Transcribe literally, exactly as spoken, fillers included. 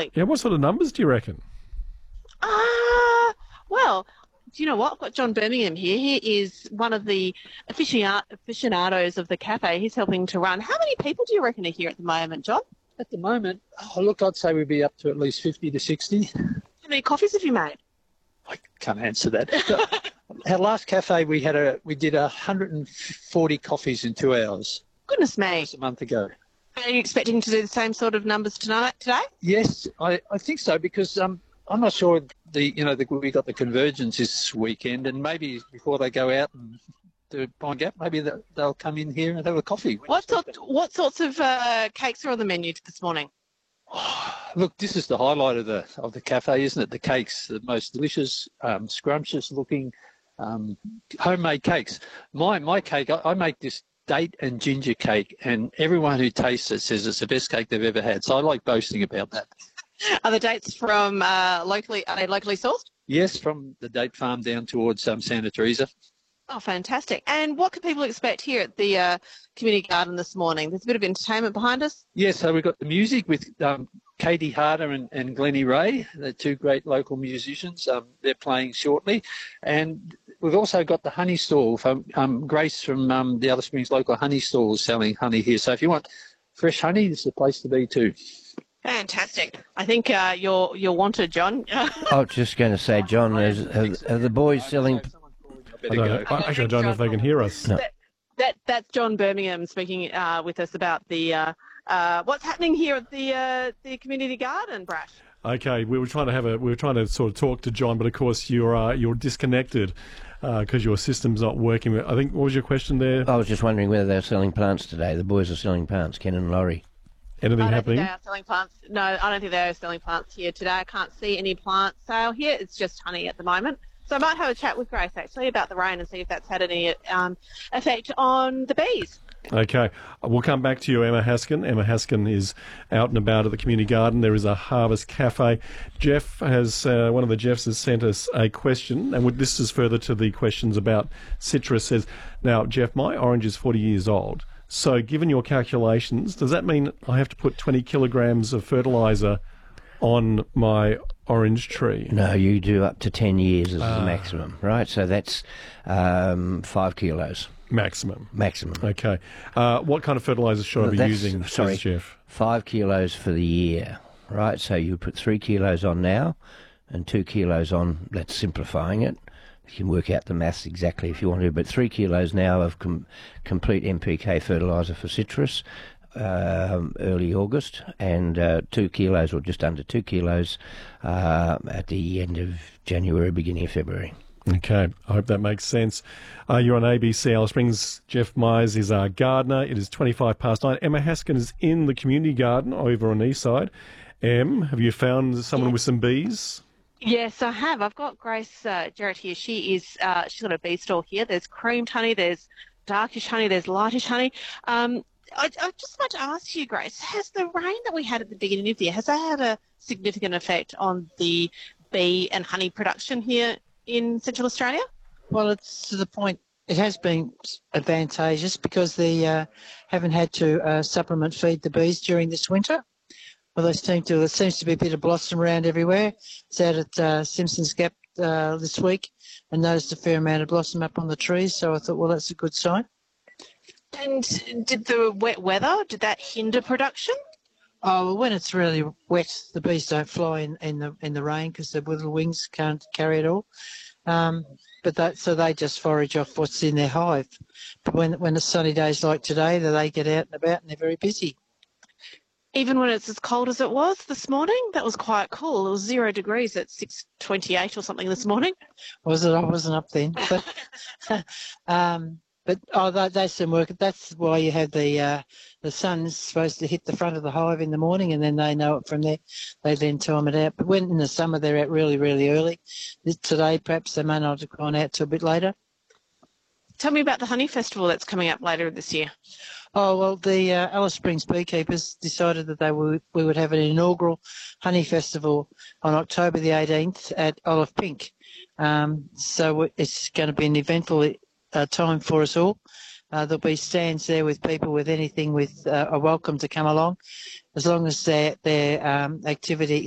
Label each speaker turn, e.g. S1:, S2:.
S1: absolutely.
S2: Yeah, what sort of numbers do you reckon?
S1: Ah, uh, well, do you know what? I've got John Birmingham here. He is one of the aficionados aficionados of the cafe. He's helping to run. How many people do you reckon are here at the moment, John?
S3: At the moment, oh, look, I'd say we'd be up to at least fifty to sixty.
S1: How many coffees have you made?
S3: I can't answer that. Our last cafe, we had a we did one hundred forty coffees in two hours.
S1: Goodness me.
S3: Just a month ago.
S1: Are you expecting to do the same sort of numbers tonight, today?
S3: Yes, I, I think so, because um, I'm not sure the you know the, we got the convergence this weekend, and maybe before they go out and to Pine Gap, maybe they'll, they'll come in here and have a coffee.
S1: What sort what sorts of uh, cakes are on the menu this morning?
S3: Oh, look, this is the highlight of the of the cafe, isn't it? The cakes, the most delicious, um, scrumptious looking um, homemade cakes. My my cake, I, I make this date and ginger cake, and everyone who tastes it says it's the best cake they've ever had. So I like boasting about that.
S1: Are the dates from uh, locally? Are they locally sourced?
S3: Yes, from the date farm down towards um, Santa Teresa.
S1: Oh, fantastic. And what can people expect here at the uh, community garden this morning? There's a bit of entertainment behind us.
S3: Yes, so we've got the music with um, Katie Harder and, and Glennie Ray, the two great local musicians. Um, they're playing shortly. And we've also got the honey stall from um, Grace from um, the Alice Springs local honey stall selling honey here. So if you want fresh honey, this is the place to be too.
S1: Fantastic. I think uh, you're you're wanted, John.
S4: I was just going to say, John, is, are, are the boys selling...
S2: I don't know. Actually, I don't know if they can hear us.
S4: No.
S1: That, that that's John Birmingham speaking uh, with us about the uh, uh, what's happening here at the uh, the community garden, Brash.
S2: Okay, we were trying to have a we were trying to sort of talk to John, but of course you're uh, you're disconnected because uh, your system's not working. I think what was your question there?
S4: I was just wondering whether they're selling plants today. The boys are selling plants, Ken and Laurie.
S2: Anything
S1: I don't
S2: happening?
S1: think they are selling plants. No, I don't think they are selling plants here today. I can't see any plant sale here. It's just honey at the moment. So I might have a chat with Grace actually about the rain and see if that's had any um, effect on the bees.
S2: Okay, we'll come back to you, Emma Haskin. Emma Haskin is out and about at the community garden. There is a Harvest Cafe. Jeff has, uh, one of the Jeffs has sent us a question, and this is further to the questions about citrus. Says, now, Jeff, my orange is forty years old. So given your calculations, does that mean I have to put twenty kilograms of fertiliser on my orange tree?
S4: No, you do up to ten years as
S2: Ah.
S4: the maximum, right? So that's um, five kilos.
S2: Maximum.
S4: Maximum.
S2: Okay. Uh, what kind of fertiliser should I be
S4: That's-
S2: using,
S4: sorry.
S2: says Jeff?
S4: Five kilos for the year, right? So you put three kilos on now and two kilos on, that's simplifying it. You can work out the maths exactly if you want to, but three kilos now of com- complete N P K fertiliser for citrus, um, early August, and uh, two kilos or just under two kilos uh, at the end of January, beginning of February.
S2: Okay, I hope that makes sense. Uh, you're on A B C Alice Springs. Jeff Myers is our gardener. It is twenty-five past nine. Emma Haskin is in the community garden over on Eastside. Em, have you found someone
S1: Yeah.
S2: with some bees?
S1: Yes, I have. I've got Grace uh, Jarrett here. She is. Uh, she's got a bee stall here. There's creamed honey. There's darkish honey. There's lightish honey. Um, I, I just want to ask you, Grace, has the rain that we had at the beginning of the year, has that had a significant effect on the bee and honey production here in Central Australia?
S5: Well, it's to the point. It has been advantageous because they uh, haven't had to uh, supplement feed the bees during this winter. Well, they seem to. There seems to be a bit of blossom around everywhere. I was out at uh, Simpson's Gap uh, this week and noticed a fair amount of blossom up on the trees. So I thought, well, that's a good sign.
S1: And did the wet weather, did that hinder production?
S5: Oh, well, when it's really wet, the bees don't fly in, in the in the rain because their little wings can't carry it all. Um, but that, so they just forage off what's in their hive. But when when it's sunny days like today, they get out and about and they're very busy.
S1: Even when it's as cold as it was this morning? That was quite cool. It was zero degrees at six twenty-eight or something this morning.
S5: Was it? I wasn't up then. But um, but oh, they, they some work. That's why you have the uh, the sun's supposed to hit the front of the hive in the morning, and then they know it from there. They then time it out. But when in the summer they're out really, really early. This, today perhaps they may not have gone out till a bit later.
S1: Tell me about the Honey Festival that's coming up later this year.
S5: Oh, well, the uh, Alice Springs beekeepers decided that they would, we would have an inaugural honey festival on October the eighteenth at Olive Pink. Um, so it's going to be an eventful uh, time for us all. Uh, there'll be stands there with people with anything with uh, a welcome to come along, as long as their, their um, activity